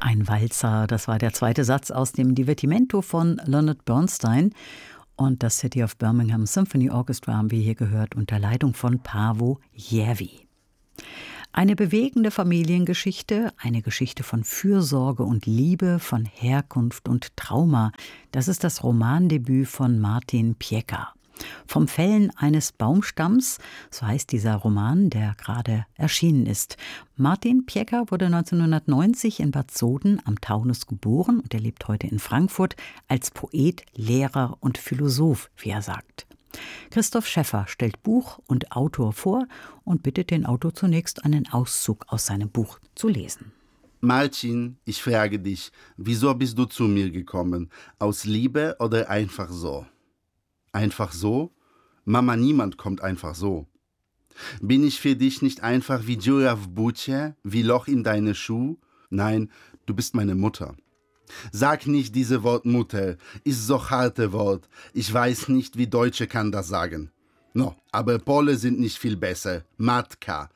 Ein Walzer, das war der zweite Satz aus dem Divertimento von Leonard Bernstein. Und das City of Birmingham Symphony Orchestra haben wir hier gehört unter Leitung von Paavo Järvi. Eine bewegende Familiengeschichte, eine Geschichte von Fürsorge und Liebe, von Herkunft und Trauma. Das ist das Romandebüt von Martin Pieker. Vom Fällen eines Baumstamms, so heißt dieser Roman, der gerade erschienen ist. Martin Pieker wurde 1990 in Bad Soden am Taunus geboren und er lebt heute in Frankfurt als Poet, Lehrer und Philosoph, wie er sagt. Christoph Schäffer stellt Buch und Autor vor und bittet den Autor zunächst, einen Auszug aus seinem Buch zu lesen. Martin, ich frage dich, wieso bist du zu mir gekommen? Aus Liebe oder einfach so? Einfach so? Mama, niemand kommt einfach so. Bin ich für dich nicht einfach wie Dziura w bucie, wie Loch in deine Schuh? Nein, du bist meine Mutter. Sag nicht diese Wort Mutter, ist so harte Wort. Ich weiß nicht, wie Deutsche kann das sagen. No, aber Pole sind nicht viel besser. Matka,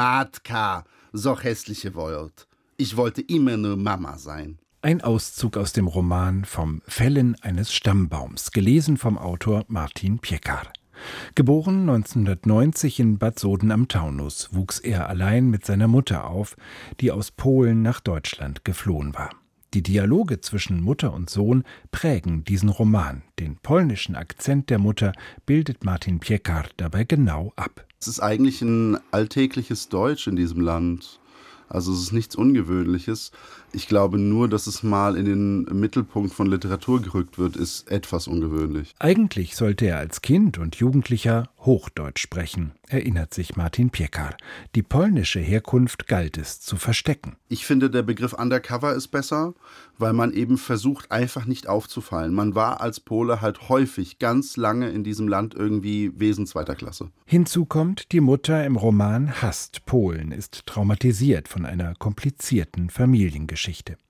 Matka, so hässliche Wort. Ich wollte immer nur Mama sein. Ein Auszug aus dem Roman Vom Fällen eines Stammbaums, gelesen vom Autor Martin Pieker. Geboren 1990 in Bad Soden am Taunus, wuchs er allein mit seiner Mutter auf, die aus Polen nach Deutschland geflohen war. Die Dialoge zwischen Mutter und Sohn prägen diesen Roman. Den polnischen Akzent der Mutter bildet Martin Pieker dabei genau ab. Es ist eigentlich ein alltägliches Deutsch in diesem Land. Also es ist nichts Ungewöhnliches. Ich glaube nur, dass es mal in den Mittelpunkt von Literatur gerückt wird, ist etwas ungewöhnlich. Eigentlich sollte er als Kind und Jugendlicher Hochdeutsch sprechen, erinnert sich Martin Pieker. Die polnische Herkunft galt es zu verstecken. Ich finde, der Begriff Undercover ist besser, weil man eben versucht, einfach nicht aufzufallen. Man war als Pole halt häufig ganz lange in diesem Land irgendwie Wesen zweiter Klasse. Hinzu kommt, die Mutter im Roman hasst Polen, ist traumatisiert von einer komplizierten Familiengeschichte.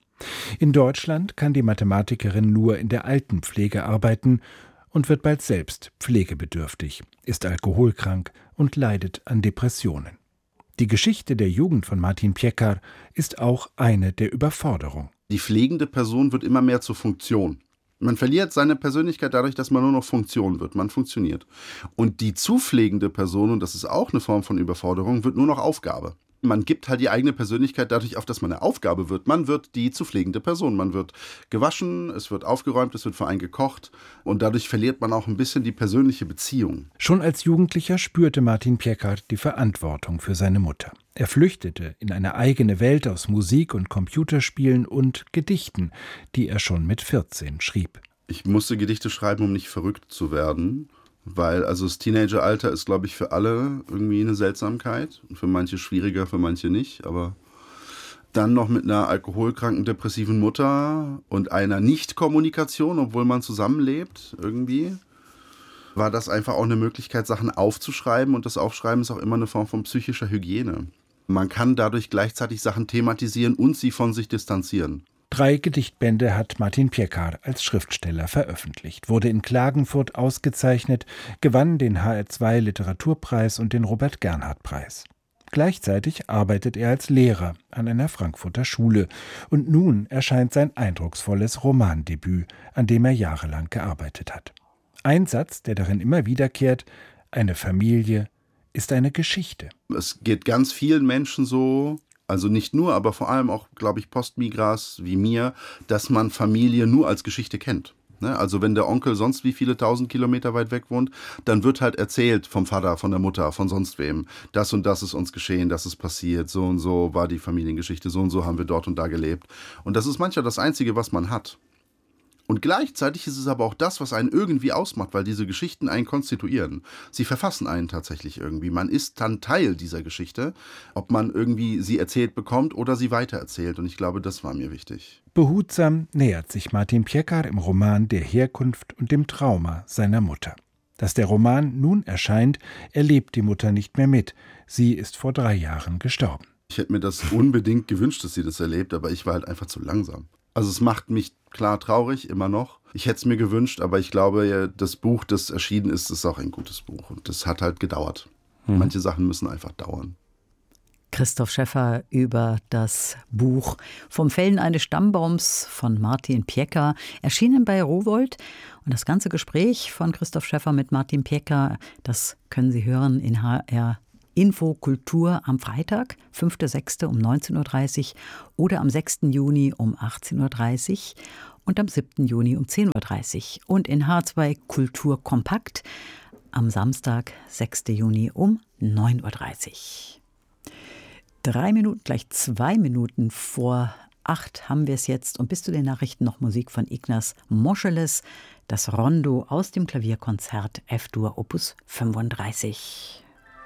In Deutschland kann die Mathematikerin nur in der Altenpflege arbeiten und wird bald selbst pflegebedürftig, ist alkoholkrank und leidet an Depressionen. Die Geschichte der Jugend von Martin Pieker ist auch eine der Überforderung. Die pflegende Person wird immer mehr zur Funktion. Man verliert seine Persönlichkeit dadurch, dass man nur noch Funktion wird. Man funktioniert. Und die zu pflegende Person, und das ist auch eine Form von Überforderung, wird nur noch Aufgabe. Man gibt halt die eigene Persönlichkeit dadurch auf, dass man eine Aufgabe wird. Man wird die zu pflegende Person. Man wird gewaschen, es wird aufgeräumt, es wird für einen gekocht. Und dadurch verliert man auch ein bisschen die persönliche Beziehung. Schon als Jugendlicher spürte Martin Pieker die Verantwortung für seine Mutter. Er flüchtete in eine eigene Welt aus Musik und Computerspielen und Gedichten, die er schon mit 14 schrieb. Ich musste Gedichte schreiben, um nicht verrückt zu werden. Weil also das Teenageralter ist, glaube ich, für alle irgendwie eine Seltsamkeit. Für manche schwieriger, für manche nicht. Aber dann noch mit einer alkoholkranken, depressiven Mutter und einer Nicht-Kommunikation, obwohl man zusammenlebt irgendwie, war das einfach auch eine Möglichkeit, Sachen aufzuschreiben. Und das Aufschreiben ist auch immer eine Form von psychischer Hygiene. Man kann dadurch gleichzeitig Sachen thematisieren und sie von sich distanzieren. 3 Gedichtbände hat Martin Pieker als Schriftsteller veröffentlicht, wurde in Klagenfurt ausgezeichnet, gewann den HR2 Literaturpreis und den Robert-Gernhardt-Preis. Gleichzeitig arbeitet er als Lehrer an einer Frankfurter Schule und nun erscheint sein eindrucksvolles Romandebüt, an dem er jahrelang gearbeitet hat. Ein Satz, der darin immer wiederkehrt: Eine Familie ist eine Geschichte. Es geht ganz vielen Menschen so, also nicht nur, aber vor allem auch, glaube ich, Postmigras wie mir, dass man Familie nur als Geschichte kennt. Also wenn der Onkel sonst wie viele 1000 Kilometer weit weg wohnt, dann wird halt erzählt vom Vater, von der Mutter, von sonst wem. Das und das ist uns geschehen, das ist passiert, so und so war die Familiengeschichte, so und so haben wir dort und da gelebt. Und das ist manchmal das Einzige, was man hat. Und gleichzeitig ist es aber auch das, was einen irgendwie ausmacht, weil diese Geschichten einen konstituieren. Sie verfassen einen tatsächlich irgendwie. Man ist dann Teil dieser Geschichte, ob man irgendwie sie erzählt bekommt oder sie weitererzählt. Und ich glaube, das war mir wichtig. Behutsam nähert sich Martin Pieker im Roman der Herkunft und dem Trauma seiner Mutter. Dass der Roman nun erscheint, erlebt die Mutter nicht mehr mit. Sie ist vor 3 Jahren gestorben. Ich hätte mir das unbedingt gewünscht, dass sie das erlebt, aber ich war halt einfach zu langsam. Also es macht mich klar traurig, immer noch. Ich hätte es mir gewünscht, aber ich glaube, das Buch, das erschienen ist, ist auch ein gutes Buch. Und das hat halt gedauert. Manche Sachen müssen einfach dauern. Christoph Schäffer über das Buch Vom Fällen eines Stammbaums von Martin Piecker, erschienen bei Rowohlt. Und das ganze Gespräch von Christoph Schäffer mit Martin Piecker, das können Sie hören in HR Info Kultur am Freitag, 5.6. um 19.30 Uhr oder am 6. Juni um 18.30 Uhr und am 7. Juni um 10.30 Uhr. Und in H2 Kultur Kompakt am Samstag, 6. Juni um 9.30 Uhr. 3 Minuten, gleich 2 Minuten vor 8 haben wir es jetzt. Und bis zu den Nachrichten noch Musik von Ignaz Moscheles, das Rondo aus dem Klavierkonzert F-Dur Opus 35.